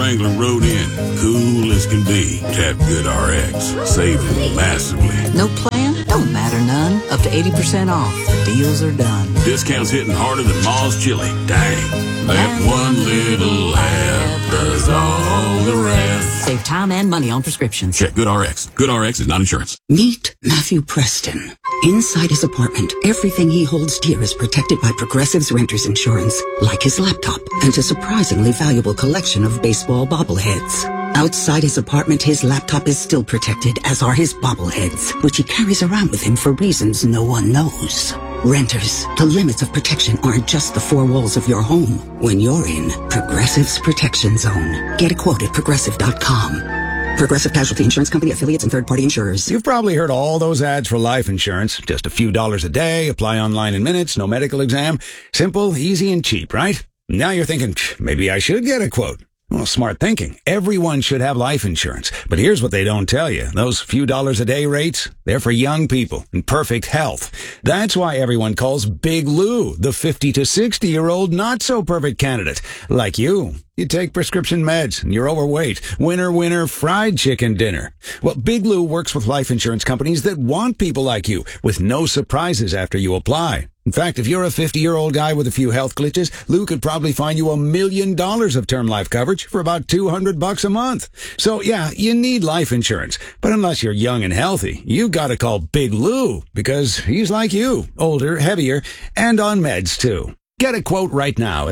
Wrangler rode in, cool as can be. Tap GoodRx, saving massively. No plan? Don't matter none. Up to 80% off. The deals are done. Discounts hitting harder than Ma's chili. Dang. That one little app does all the rest. Save time and money on prescriptions. Check GoodRx. GoodRx is not insurance. Meet Matthew Preston. Inside his apartment, everything he holds dear is protected by Progressive's Renter's Insurance, like his laptop and a surprisingly valuable collection of baseball bobbleheads. Outside his apartment, his laptop is still protected, as are his bobbleheads, which he carries around with him for reasons no one knows. Renters, the limits of protection aren't just the four walls of your home. When you're in Progressive's Protection Zone, get a quote at Progressive.com. Progressive Casualty Insurance Company, affiliates, and third-party insurers. You've probably heard all those ads for life insurance. Just a few dollars a day, apply online in minutes, no medical exam. Simple, easy, and cheap, right? Now you're thinking, maybe I should get a quote. Well, smart thinking. Everyone should have life insurance. But here's what they don't tell you. Those few dollars a day rates, they're for young people in perfect health. That's why everyone calls Big Lou the 50 to 60-year-old not-so-perfect candidate. Like you. You take prescription meds and you're overweight. Winner, fried chicken dinner. Well, Big Lou works with life insurance companies that want people like you with no surprises after you apply. In fact, if you're a 50-year-old guy with a few health glitches, Lou could probably find you $1 million of term life coverage for about $200 a month. So yeah, you need life insurance. But unless you're young and healthy, you gotta call Big Lou because he's like you, older, heavier, and on meds too. Get a quote right now at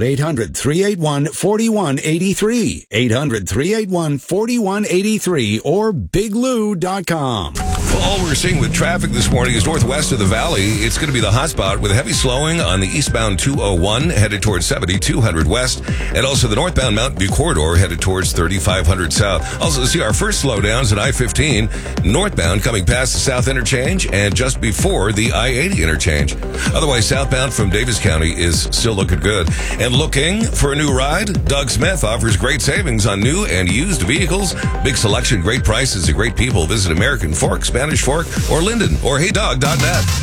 800-381-4183, 800-381-4183, or biglou.com. Well, all we're seeing with traffic this morning is northwest of the valley. It's going to be the hotspot with heavy slowing on the eastbound 201 headed towards 7200 west, and also the northbound Mountain View corridor headed towards 3500 south. Also see our first slowdowns at I-15 northbound coming past the south interchange and just before the I-80 interchange. Otherwise, southbound from Davis County is still looking good. And looking for a new ride? Doug Smith offers great savings on new and used vehicles. Big selection, great prices, and great people. Visit American Fork, Spanish Fork, or Linden, or HeyDog.net.